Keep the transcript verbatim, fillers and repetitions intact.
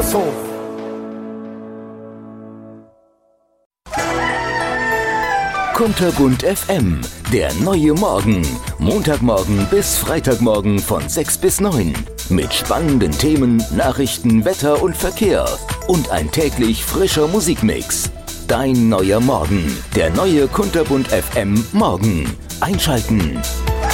Schlosshof. Kunterbunt F M, der neue Morgen. Montagmorgen bis Freitagmorgen von sechs bis neun. Mit spannenden Themen, Nachrichten, Wetter und Verkehr. Und ein täglich frischer Musikmix. Dein neuer Morgen. Der neue Kunterbunt F M Morgen. Einschalten.